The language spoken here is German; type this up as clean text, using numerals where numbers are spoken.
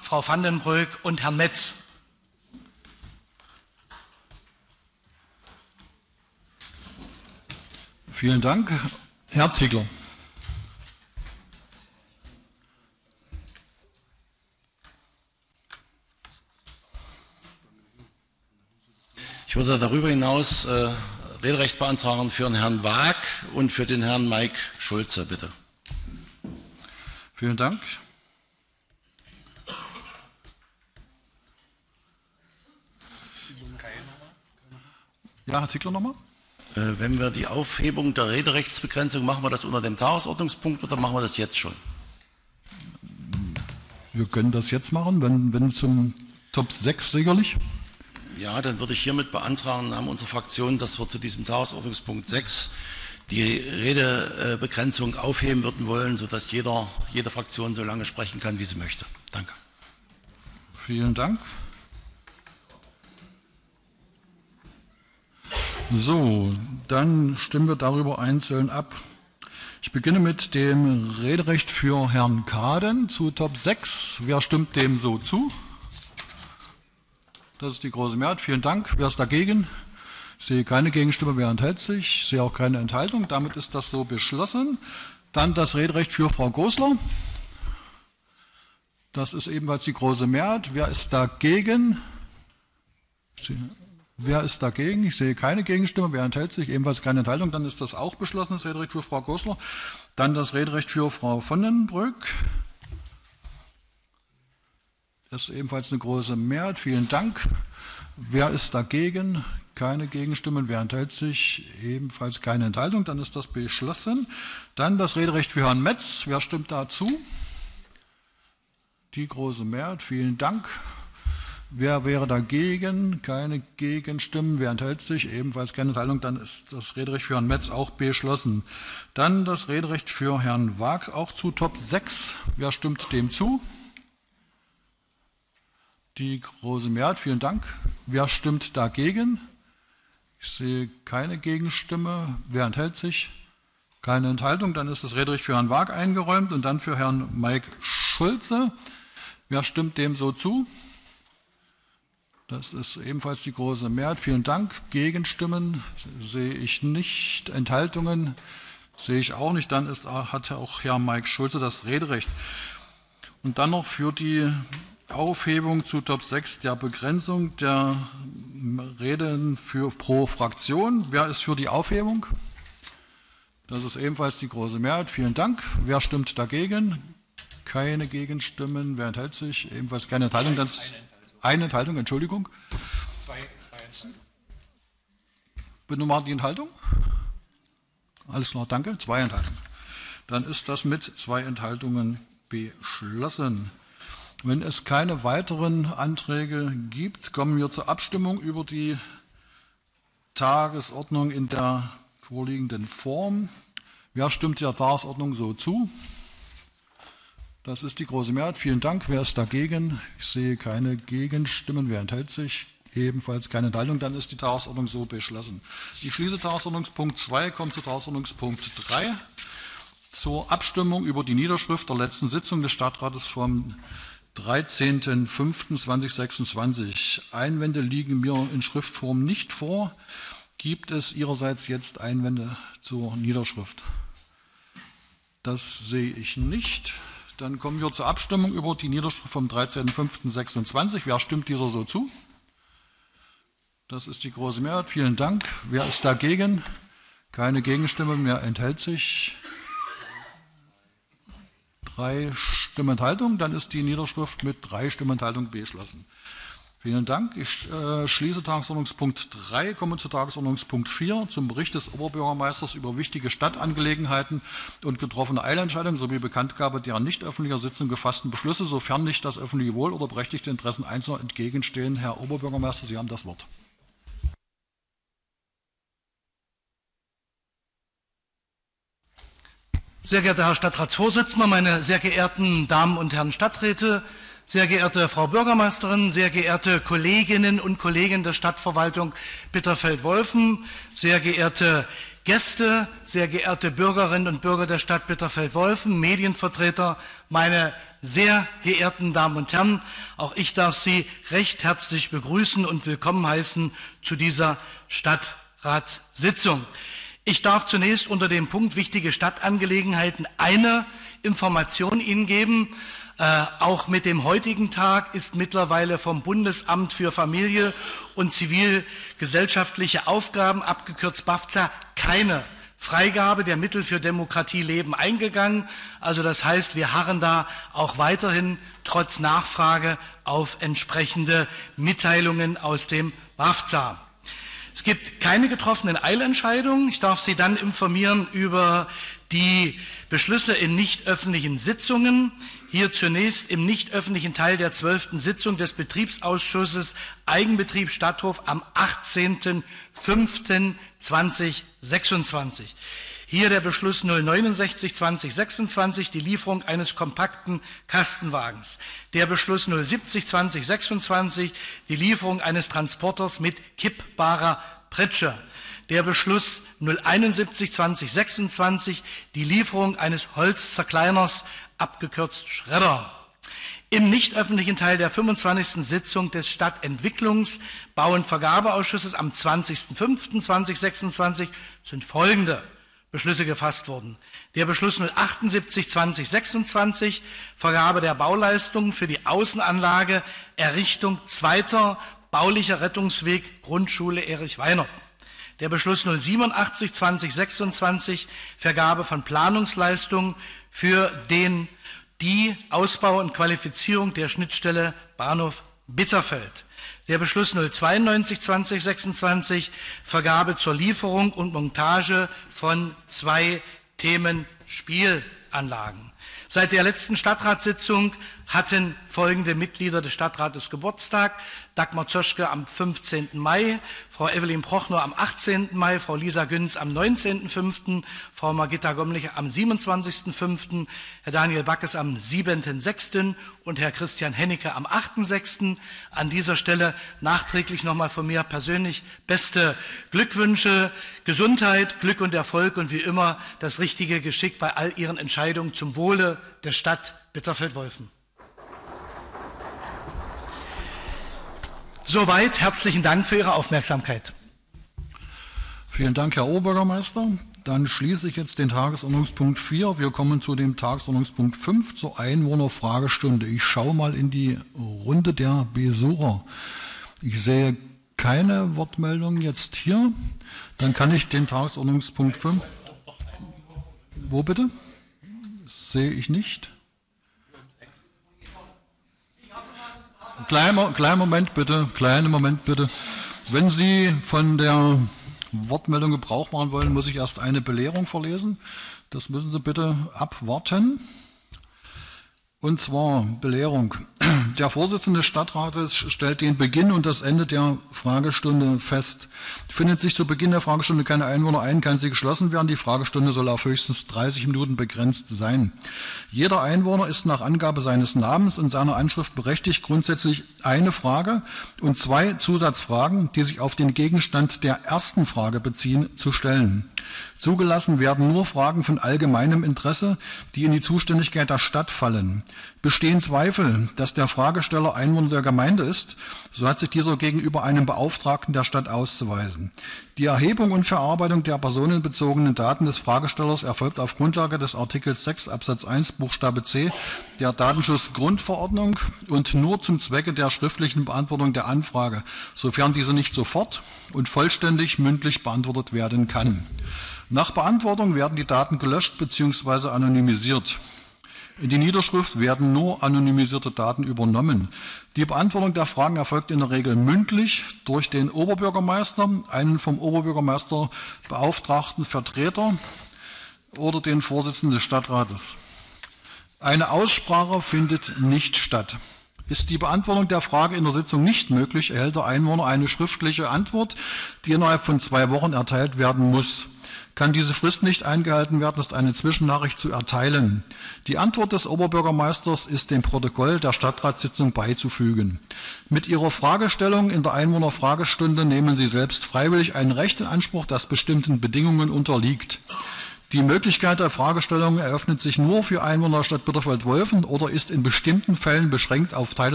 Frau van den Broek und Herrn Metz. Vielen Dank. Herr Ziegler. Ich würde darüber hinaus Rederecht beantragen für den Herrn Waag und für den Herrn Mike Schulze, bitte. Vielen Dank. Ja, Herr Ziegler nochmal. Wenn wir die Aufhebung der Rederechtsbegrenzung, machen wir das unter dem Tagesordnungspunkt oder machen wir das jetzt schon? Wir können das jetzt machen, wenn zum Top 6 sicherlich. Ja, dann würde ich hiermit beantragen, im Namen unserer Fraktion, dass wir zu diesem Tagesordnungspunkt 6 die Redebegrenzung aufheben würden wollen, sodass jede Fraktion so lange sprechen kann, wie sie möchte. Danke. Vielen Dank. So, dann stimmen wir darüber einzeln ab. Ich beginne mit dem Rederecht für Herrn Kaden zu Top 6. Wer stimmt dem so zu? Das ist die große Mehrheit. Vielen Dank. Wer ist dagegen? Ich sehe keine Gegenstimme. Wer enthält sich? Ich sehe auch keine Enthaltung. Damit ist das so beschlossen. Dann das Rederecht für Frau Goslar. Das ist ebenfalls die große Mehrheit. Wer ist dagegen? Wer ist dagegen? Ich sehe keine Gegenstimme. Wer enthält sich? Ebenfalls keine Enthaltung. Dann ist das auch beschlossen, das Rederecht für Frau Goslar. Dann das Rederecht für Frau van den Broek. Das ist ebenfalls eine große Mehrheit. Vielen Dank. Wer ist dagegen? Keine Gegenstimmen. Wer enthält sich? Ebenfalls keine Enthaltung. Dann ist das beschlossen. Dann das Rederecht für Herrn Metz. Wer stimmt dazu? Die große Mehrheit. Vielen Dank. Wer wäre dagegen? Keine Gegenstimmen. Wer enthält sich? Ebenfalls keine Enthaltung. Dann ist das Rederecht für Herrn Metz auch beschlossen. Dann das Rederecht für Herrn Waag, auch zu Top 6. Wer stimmt dem zu? Die große Mehrheit. Vielen Dank. Wer stimmt dagegen? Ich sehe keine Gegenstimme. Wer enthält sich? Keine Enthaltung. Dann ist das Rederecht für Herrn Waag eingeräumt und dann für Herrn Mike Schulze. Wer stimmt dem so zu? Das ist ebenfalls die große Mehrheit. Vielen Dank. Gegenstimmen sehe ich nicht. Enthaltungen sehe ich auch nicht. Dann hat auch Herr Mike Schulze das Rederecht. Und dann noch für die Aufhebung zu Top 6 der Begrenzung der Reden pro Fraktion. Wer ist für die Aufhebung? Das ist ebenfalls die große Mehrheit. Vielen Dank. Wer stimmt dagegen? Keine Gegenstimmen. Wer enthält sich? Ebenfalls keine Enthaltung. Eine Enthaltung, Entschuldigung. Zwei Enthaltungen. Bitte mal die Enthaltung. Alles klar, danke. 2 Enthaltungen. Dann ist das mit 2 Enthaltungen beschlossen. Wenn es keine weiteren Anträge gibt, kommen wir zur Abstimmung über die Tagesordnung in der vorliegenden Form. Wer stimmt der Tagesordnung so zu? Das ist die große Mehrheit. Vielen Dank. Wer ist dagegen? Ich sehe keine Gegenstimmen. Wer enthält sich? Ebenfalls keine Enthaltung. Dann ist die Tagesordnung so beschlossen. Ich schließe Tagesordnungspunkt 2, komme zu Tagesordnungspunkt 3. Zur Abstimmung über die Niederschrift der letzten Sitzung des Stadtrates vom 13.05.2026. Einwände liegen mir in Schriftform nicht vor. Gibt es Ihrerseits jetzt Einwände zur Niederschrift? Das sehe ich nicht. Dann kommen wir zur Abstimmung über die Niederschrift vom 13.05.26. Wer stimmt dieser so zu? Das ist die große Mehrheit. Vielen Dank. Wer ist dagegen? Keine Gegenstimme. Wer enthält sich? 3 Stimmenthaltung, dann ist die Niederschrift mit 3 Stimmenthaltung beschlossen. Vielen Dank. Ich schließe Tagesordnungspunkt 3, komme zu Tagesordnungspunkt 4, zum Bericht des Oberbürgermeisters über wichtige Stadtangelegenheiten und getroffene Eilentscheidungen sowie Bekanntgabe der an nicht öffentlicher Sitzung gefassten Beschlüsse, sofern nicht das öffentliche Wohl oder berechtigte Interessen Einzelner entgegenstehen. Herr Oberbürgermeister, Sie haben das Wort. Sehr geehrter Herr Stadtratsvorsitzender, meine sehr geehrten Damen und Herren Stadträte, sehr geehrte Frau Bürgermeisterin, sehr geehrte Kolleginnen und Kollegen der Stadtverwaltung Bitterfeld-Wolfen, sehr geehrte Gäste, sehr geehrte Bürgerinnen und Bürger der Stadt Bitterfeld-Wolfen, Medienvertreter, meine sehr geehrten Damen und Herren, auch ich darf Sie recht herzlich begrüßen und willkommen heißen zu dieser Stadtratssitzung. Ich darf zunächst unter dem Punkt wichtige Stadtangelegenheiten eine Information Ihnen geben. Auch mit dem heutigen Tag ist mittlerweile vom Bundesamt für Familie und zivilgesellschaftliche Aufgaben, abgekürzt BAFZA, keine Freigabe der Mittel für Demokratie leben eingegangen. Also das heißt, wir harren da auch weiterhin trotz Nachfrage auf entsprechende Mitteilungen aus dem BAFZA. Es gibt keine getroffenen Eilentscheidungen. Ich darf Sie dann informieren über die Beschlüsse in nicht öffentlichen Sitzungen. Hier zunächst im nicht öffentlichen Teil der 12. Sitzung des Betriebsausschusses Eigenbetrieb Stadthof am 18.05.2026. Hier der Beschluss 069/2026, die Lieferung eines kompakten Kastenwagens. Der Beschluss 070/2026, die Lieferung eines Transporters mit kippbarer Pritsche. Der Beschluss 071/2026, die Lieferung eines Holzzerkleiners, abgekürzt Schredder. Im nicht öffentlichen Teil der 25. Sitzung des Stadtentwicklungs-, Bau- und Vergabeausschusses am 20.05.2026 sind folgende Beschlüsse gefasst worden. Der Beschluss 078/2026, Vergabe der Bauleistungen für die Außenanlage, Errichtung zweiter baulicher Rettungsweg, Grundschule Erich Weiner. Der Beschluss 087/2026, Vergabe von Planungsleistungen für die Ausbau und Qualifizierung der Schnittstelle Bahnhof Bitterfeld. Der Beschluss 092/2026, Vergabe zur Lieferung und Montage von 2 Themenspielanlagen. Seit der letzten Stadtratssitzung hatten folgende Mitglieder des Stadtrates Geburtstag: Dagmar Zöschke am 15. Mai, Frau Evelyn Prochnow am 18. Mai, Frau Lisa Günz am 19.05., Frau Margitta Gomlich am 27.05., Herr Daniel Backes am 7.06. und Herr Christian Hennecke am 8.06. An dieser Stelle nachträglich nochmal von mir persönlich beste Glückwünsche, Gesundheit, Glück und Erfolg und wie immer das richtige Geschick bei all Ihren Entscheidungen zum Wohle der Stadt Bitterfeld-Wolfen. Soweit. Herzlichen Dank für Ihre Aufmerksamkeit. Vielen Dank, Herr Oberbürgermeister. Dann schließe ich jetzt den Tagesordnungspunkt 4. Wir kommen zu dem Tagesordnungspunkt 5 zur Einwohnerfragestunde. Ich schaue mal in die Runde der Besucher. Ich sehe keine Wortmeldung jetzt hier. Dann kann ich den Tagesordnungspunkt 5. Wo bitte? Das sehe ich nicht. Kleinen Moment bitte. Wenn Sie von der Wortmeldung Gebrauch machen wollen, muss ich erst eine Belehrung verlesen. Das müssen Sie bitte abwarten. Und zwar Belehrung. Der Vorsitzende des Stadtrates stellt den Beginn und das Ende der Fragestunde fest. Findet sich zu Beginn der Fragestunde keine Einwohner ein, kann sie geschlossen werden. Die Fragestunde soll auf höchstens 30 Minuten begrenzt sein. Jeder Einwohner ist nach Angabe seines Namens und seiner Anschrift berechtigt, grundsätzlich eine Frage und 2 Zusatzfragen, die sich auf den Gegenstand der ersten Frage beziehen, zu stellen. Zugelassen werden nur Fragen von allgemeinem Interesse, die in die Zuständigkeit der Stadt fallen. Bestehen Zweifel, dass der Fragesteller Einwohner der Gemeinde ist, so hat sich dieser gegenüber einem Beauftragten der Stadt auszuweisen. Die Erhebung und Verarbeitung der personenbezogenen Daten des Fragestellers erfolgt auf Grundlage des Artikels 6 Absatz 1 Buchstabe c der Datenschutzgrundverordnung und nur zum Zwecke der schriftlichen Beantwortung der Anfrage, sofern diese nicht sofort und vollständig mündlich beantwortet werden kann. Nach Beantwortung werden die Daten gelöscht bzw. anonymisiert. In die Niederschrift werden nur anonymisierte Daten übernommen. Die Beantwortung der Fragen erfolgt in der Regel mündlich durch den Oberbürgermeister, einen vom Oberbürgermeister beauftragten Vertreter oder den Vorsitzenden des Stadtrates. Eine Aussprache findet nicht statt. Ist die Beantwortung der Frage in der Sitzung nicht möglich, erhält der Einwohner eine schriftliche Antwort, die innerhalb von 2 Wochen erteilt werden muss. Kann diese Frist nicht eingehalten werden, ist eine Zwischennachricht zu erteilen. Die Antwort des Oberbürgermeisters ist dem Protokoll der Stadtratssitzung beizufügen. Mit Ihrer Fragestellung in der Einwohnerfragestunde nehmen Sie selbst freiwillig ein Recht in Anspruch, das bestimmten Bedingungen unterliegt. Die Möglichkeit der Fragestellung eröffnet sich nur für Einwohner der Stadt Bitterfeld-Wolfen oder ist in bestimmten Fällen beschränkt auf Teile